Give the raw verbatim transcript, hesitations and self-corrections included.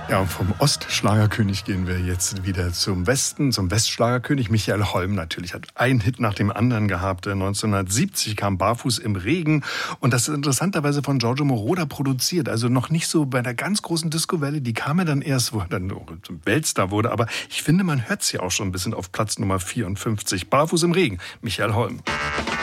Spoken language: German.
Ja, und vom Ostschlagerkönig gehen wir jetzt wieder zum Westen, zum Westschlagerkönig. Michael Holm natürlich hat einen Hit nach dem anderen gehabt. neunzehnhundertsiebzig kam Barfuß im Regen und das ist interessanterweise von Giorgio Moroder produziert. Also noch nicht so bei der ganz großen Disco-Welle, die kam ja dann erst, wo er dann zum Weltstar wurde. Aber ich finde, man hört es ja auch schon ein bisschen auf Platz Nummer vierundfünfzig. Barfuß im Regen, Michael Holm.